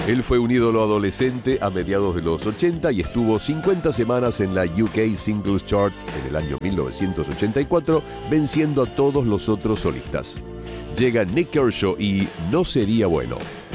Él fue un ídolo adolescente a mediados de los 80 y estuvo 50 semanas en la UK Singles Chart en el año 1984, venciendo a todos los otros solistas. Llega Nik Kershaw y No Sería Bueno.